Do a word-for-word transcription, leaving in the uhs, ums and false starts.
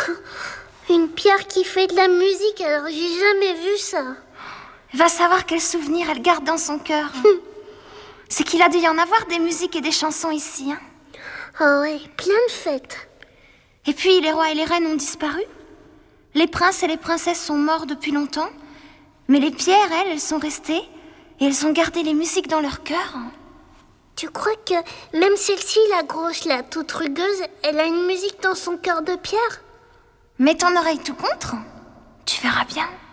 Une pierre qui fait de la musique, alors j'ai jamais vu ça. Va savoir quel souvenir elle garde dans son cœur. C'est qu'il a dû y en avoir des musiques et des chansons ici. Hein. Oh ouais, plein de fêtes. Et puis les rois et les reines ont disparu. Les princes et les princesses sont morts depuis longtemps. Mais les pierres, elles, elles sont restées. Et elles ont gardé les musiques dans leur cœur. Tu crois que même celle-ci, la grosse, la toute rugueuse, elle a une musique dans son cœur de pierre? Mets ton oreille tout contre, tu verras bien.